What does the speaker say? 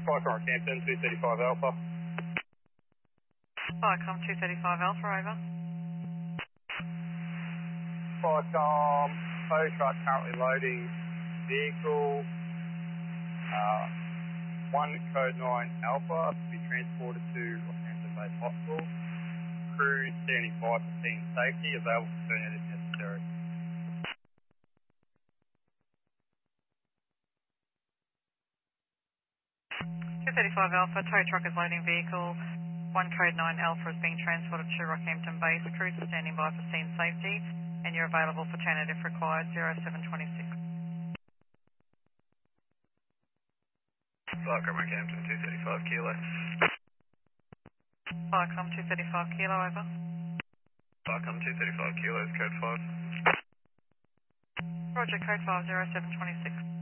Flycom Campton, 235 Alpha. Flycom 235 Alpha, over. Flycom, tow truck currently loading vehicle, 1 code 9 Alpha to be transported to Rockhampton Base Hospital. Crew standing by for scene safety, available for turnout if necessary. Alpha, tow truck is loading vehicle. 1 code 9 Alpha is being transported to Rockhampton Base. Crew standing by for scene safety, and you're available for turnout if required. 0726. Flycom Rockhampton, 235 Kilo. Flycom 235 Kilo, over. Flycom 235 Kilo, code 5. Roger, code 5, 0726.